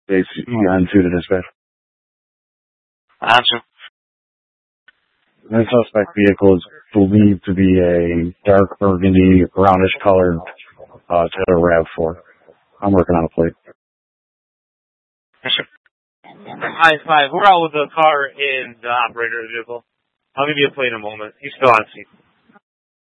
basically onto the dispatch. Gotcha. The suspect vehicle is believed to be a dark burgundy, brownish colored Toyota RAV4. I'm working on a plate. Gotcha. I-5, we're out with the car and the operator of the vehicle. I'll give you a plate in a moment. He's still on scene.